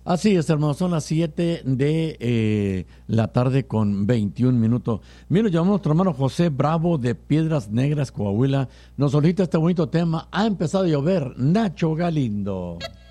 Así es, hermano, son las 7 de la tarde con 21 minutos. Mira, llamamos a nuestro hermano José Bravo de Piedras Negras, Coahuila. Nos solicita este bonito tema. Ha empezado a llover, Nacho Galindo.